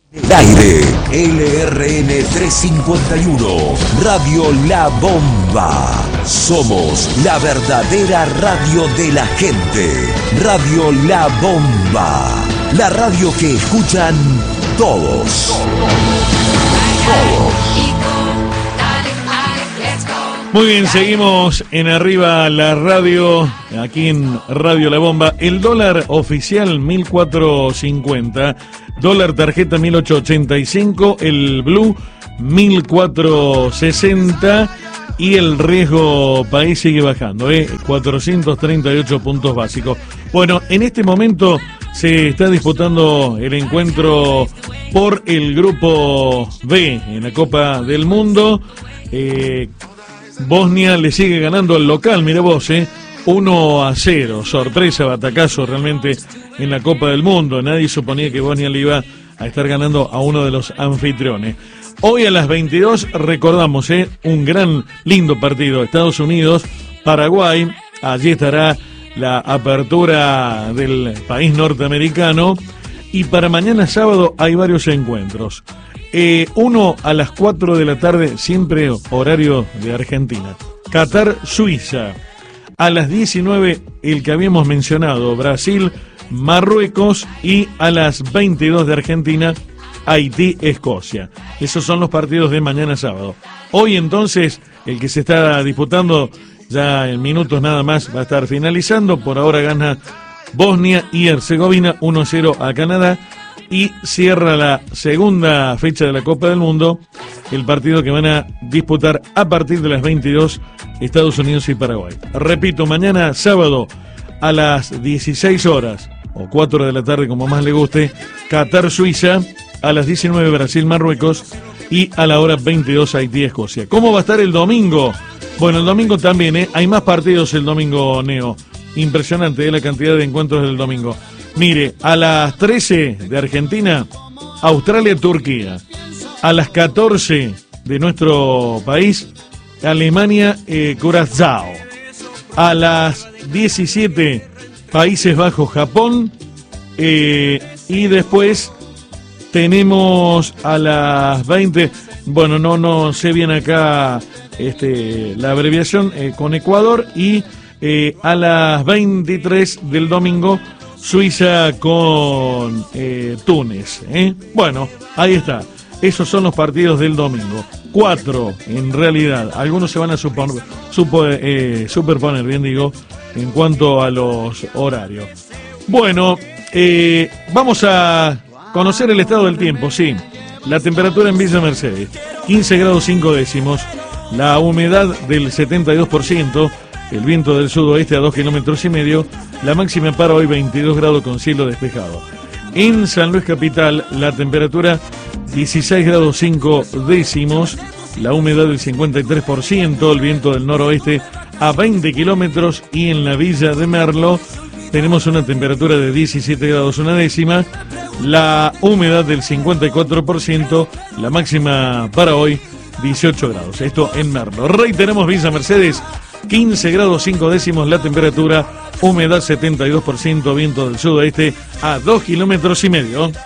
El aire, LRN 351, Radio La Bomba. Somos la verdadera radio de la gente. Radio La Bomba. La radio que escuchan todos. Muy bien, seguimos en Arriba la Radio, aquí en Radio La Bomba. El dólar oficial 1450, dólar tarjeta 1885, el blue 1460 y el riesgo país sigue bajando, 438 puntos básicos. Bueno, en este momento se está disputando el encuentro por el grupo B en la Copa del Mundo. Bosnia le sigue ganando al local, mira vos, 1-0, sorpresa, batacazo realmente en la Copa del Mundo. Nadie suponía que Bosnia le iba a estar ganando a uno de los anfitriones. Hoy a las 22 recordamos un gran, lindo partido, Estados Unidos, Paraguay. Allí estará la apertura del país norteamericano. Y para mañana sábado hay varios encuentros. Uno a las 4 de la tarde, siempre horario de Argentina. Qatar, Suiza. A las 19, el que habíamos mencionado, Brasil, Marruecos. Y a las 22 de Argentina, Haití, Escocia. Esos son los partidos de mañana sábado. Hoy entonces, el que se está disputando, ya en minutos nada más va a estar finalizando. Por ahora gana Bosnia y Herzegovina 1-0 a Canadá. Y cierra la segunda fecha de la Copa del Mundo, el partido que van a disputar a partir de las 22, Estados Unidos y Paraguay. Repito, mañana sábado a las 16 horas, o 4 de la tarde como más le guste, Qatar, Suiza, a las 19 Brasil, Marruecos, y a la hora 22 Haití, Escocia. ¿Cómo va a estar el domingo? Bueno, el domingo también, hay más partidos el domingo, Neo. Impresionante, la cantidad de encuentros del domingo. Mire, a las 13 de Argentina, Australia-Turquía. A las 14 de nuestro país, Alemania-Curazao. A las 17, Países Bajos, Japón. Y después tenemos a las 20, bueno, no sé bien acá la abreviación, con Ecuador. Y a las 23 del domingo, Suiza con Túnez. Bueno, ahí está. Esos son los partidos del domingo. 4 en realidad. Algunos se van a superponer, bien digo, en cuanto a los horarios. Bueno, vamos a conocer el estado del tiempo, sí. La temperatura en Villa Mercedes, 15 grados 5 décimos. La humedad del 72%. El viento del sudoeste a 2,5 kilómetros. La máxima para hoy 22 grados con cielo despejado. En San Luis Capital, la temperatura 16 grados 5 décimos. La humedad del 53%. El viento del noroeste a 20 kilómetros. Y en la Villa de Merlo tenemos una temperatura de 17 grados 1 décima. La humedad del 54%. La máxima para hoy 18 grados. Esto en Merlo. Reiteramos, Villa Mercedes, 15 grados 5 décimos la temperatura, humedad 72%, viento del sudoeste a 2,5 kilómetros. Dime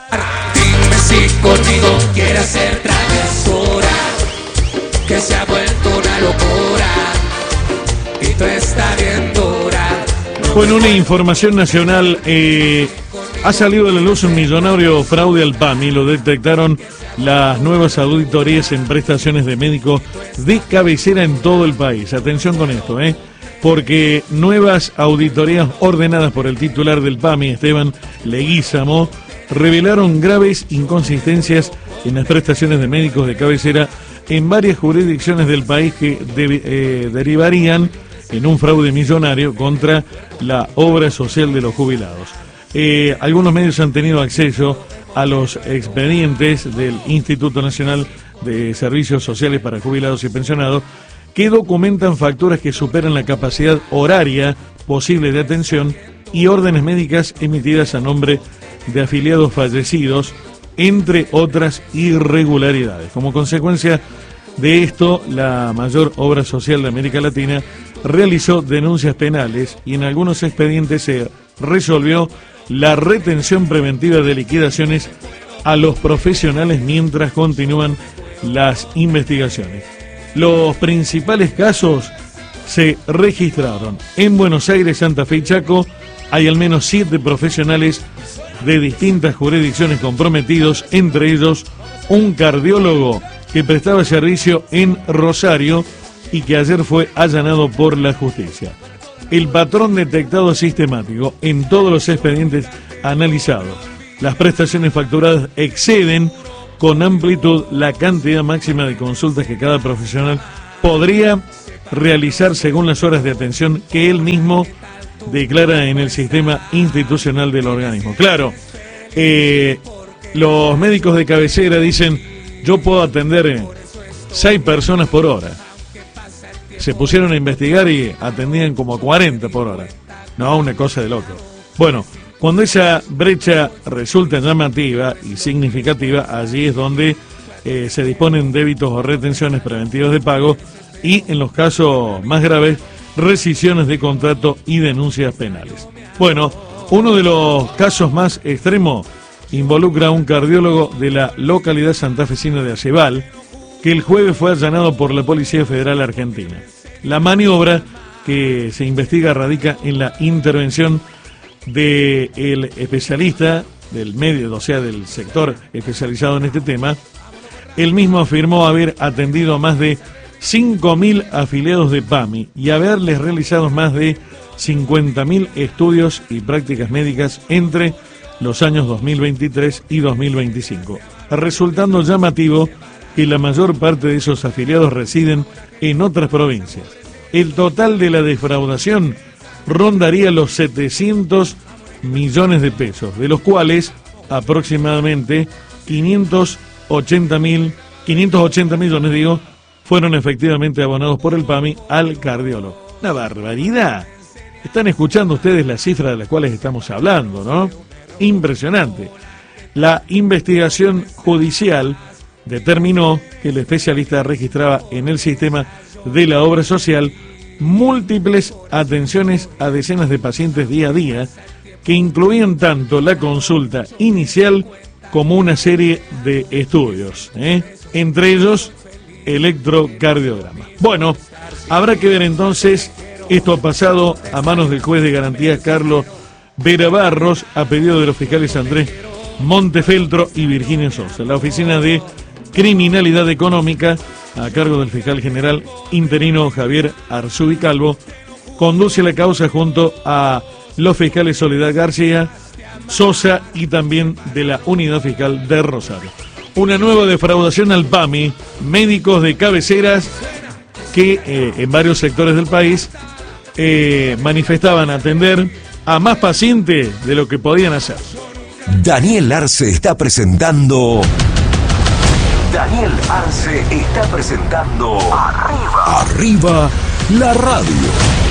si conmigo quiere hacer travesura, que se ha vuelto una locura y tú estás bien dura. Bueno, una información nacional, ha salido a la luz un millonario fraude al PAMI. Lo detectaron las nuevas auditorías en prestaciones de médicos de cabecera en todo el país. Atención con esto, porque nuevas auditorías ordenadas por el titular del PAMI, Esteban Leguízamo, revelaron graves inconsistencias en las prestaciones de médicos de cabecera en varias jurisdicciones del país que derivarían en un fraude millonario contra la obra social de los jubilados. Algunos medios han tenido acceso a los expedientes del Instituto Nacional de Servicios Sociales para Jubilados y Pensionados, que documentan facturas que superan la capacidad horaria posible de atención y órdenes médicas emitidas a nombre de afiliados fallecidos, entre otras irregularidades. Como consecuencia de esto, la mayor obra social de América Latina realizó denuncias penales y en algunos expedientes se resolvió la retención preventiva de liquidaciones a los profesionales mientras continúan las investigaciones. Los principales casos se registraron en Buenos Aires, Santa Fe y Chaco. Hay al menos 7 profesionales de distintas jurisdicciones comprometidos, entre ellos un cardiólogo que prestaba servicio en Rosario y que ayer fue allanado por la justicia. El patrón detectado sistemático en todos los expedientes analizados. Las prestaciones facturadas exceden con amplitud la cantidad máxima de consultas que cada profesional podría realizar según las horas de atención que él mismo declara en el sistema institucional del organismo. Claro, los médicos de cabecera dicen, yo puedo atender 6 personas por hora. Se pusieron a investigar y atendían como 40 por hora. No, una cosa de loco. Bueno, cuando esa brecha resulta llamativa y significativa, allí es donde se disponen débitos o retenciones preventivas de pago y, en los casos más graves, rescisiones de contrato y denuncias penales. Bueno, uno de los casos más extremos involucra a un cardiólogo de la localidad santafesina de Aceval, que el jueves fue allanado por la Policía Federal Argentina. La maniobra que se investiga radica en la intervención del especialista del medio, o sea, del sector especializado en este tema. Él mismo afirmó haber atendido a más de 5.000 afiliados de PAMI y haberles realizado más de 50.000 estudios y prácticas médicas entre los años 2023 y 2025, resultando llamativo que la mayor parte de esos afiliados residen en otras provincias. El total de la defraudación rondaría los 700 millones de pesos, de los cuales aproximadamente 580 millones, fueron efectivamente abonados por el PAMI al cardiólogo. Una barbaridad. Están escuchando ustedes las cifras de las cuales estamos hablando, ¿no? Impresionante. La investigación judicial determinó que el especialista registraba en el sistema de la obra social múltiples atenciones a decenas de pacientes día a día, que incluían tanto la consulta inicial como una serie de estudios, entre ellos electrocardiograma. Bueno, habrá que ver entonces. Esto ha pasado a manos del juez de garantía Carlos Vera Barros, a pedido de los fiscales Andrés Montefeltro y Virginia Sosa. La Oficina de Criminalidad Económica, a cargo del fiscal general interino Javier Arzubi Calvo, conduce la causa junto a los fiscales Soledad García, Sosa y también de la Unidad Fiscal de Rosario. Una nueva defraudación al PAMI, médicos de cabeceras que en varios sectores del país manifestaban atender a más pacientes de lo que podían hacer. Daniel Arce está presentando Arriba la radio.